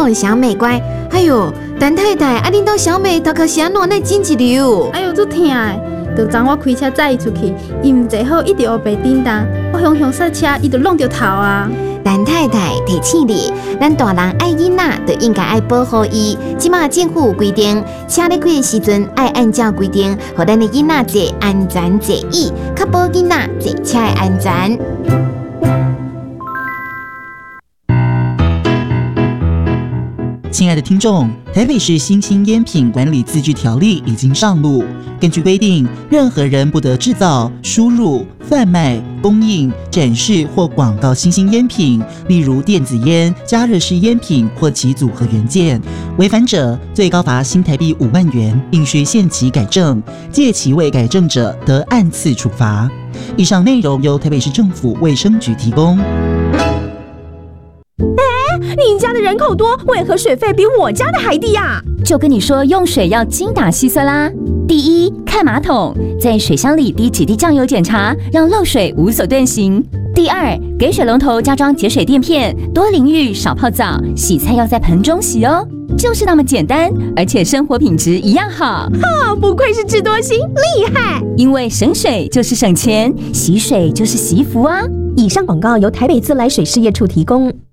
问小美乖，哎呦，陈太太，啊，恁兜小美头壳是安怎那真一流？ 哎呦，足疼的！就昨我开车载伊出去，伊唔坐好，一直黑白叮当，我向刹车，伊就弄着头啊！ 陈太太提醒你，咱大人爱囡仔，就应该爱保护伊。即马政府有规定，车咧开的时阵爱按照规定，互咱的囡仔坐安全座椅，确保囡仔坐车的安全。 亲爱的听众，台北市新兴烟品管理自治条例已经上路。根据规定，任何人不得制造、输入、贩卖、供应、展示或广告新兴烟品，例如电子烟、加热式烟品或其组合元件。违反者，最高罚新台币5万元，并需限期改正。届期未改正者，得按次处罚。以上内容由台北市政府卫生局提供。 你家的人口多，为何水费比我家的还低啊？ 就跟你说，用水要精打细算啦。第一，看马桶，在水箱里滴几滴酱油检查，让漏水无所遁形。第二，给水龙头加装节水垫片，多淋浴少泡澡，洗菜要在盆中洗哦。就是那么简单，而且生活品质一样好。 不愧是智多星，厉害！ 因为省水就是省钱，洗水就是惜福啊。 以上广告由台北自来水事业处提供。